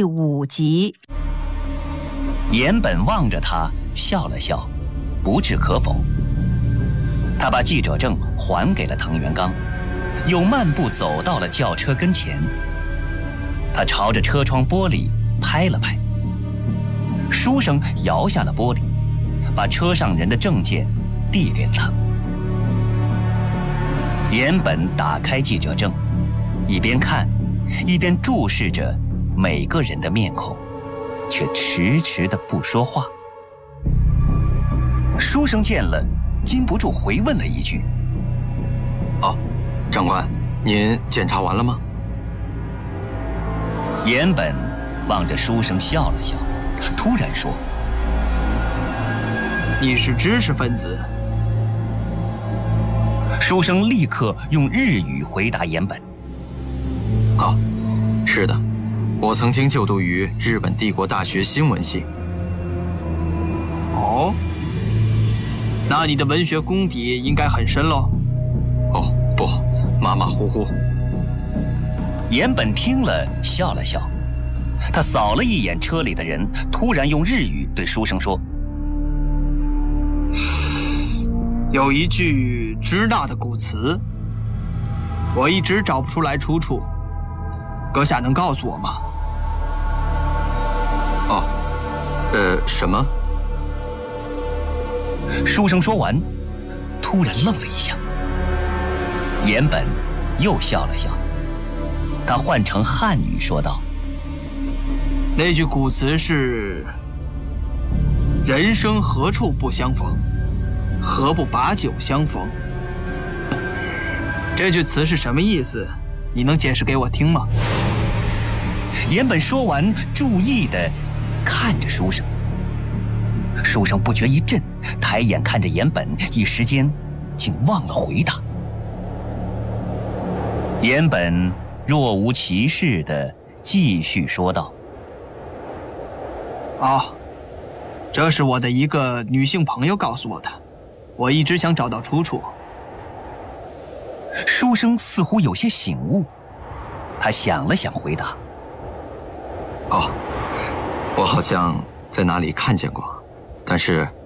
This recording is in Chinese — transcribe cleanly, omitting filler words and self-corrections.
第5集。 岩本望着他笑了笑，不置可否。他把记者证还给了藤原刚，又漫步走到了轿车跟前。他朝着车窗玻璃拍了拍，书生摇下了玻璃，把车上人的证件递给了他。岩本打开记者证，一边看一边注视着每个人的面孔，却迟迟的不说话。书生见了，禁不住回问了一句：“ 哦，长官，您检查完了吗？” 岩本望着书生笑了笑，突然说：“ 你是知识分子。” 书生立刻用日语回答岩本：“ 啊，是的，我曾经就读于日本帝国大学新闻系。” 哦，那你的文学功底应该很深喽。 哦，不，马马虎虎。 岩本听了笑了笑，他扫了一眼车里的人，突然用日语对书生说：“ 有一句支那的古词，我一直找不出来出处，阁下能告诉我吗？” 哦，什么？ 书生说完，突然愣了一下。岩本又笑了笑，他换成汉语说道：“ 那句古词是‘人生何处不相逢，何不把酒相逢’。这句词是什么意思？你能解释给我听吗？” 岩本说完，注意地看着书生。书生不觉一震，抬眼看着岩本，一时间竟忘了回答。岩本若无其事地继续说道：“ 这是我的一个女性朋友告诉我的，我一直想找到出处。” 书生似乎有些醒悟，他想了想回答：“ 哦，我好像在哪里看见过，但是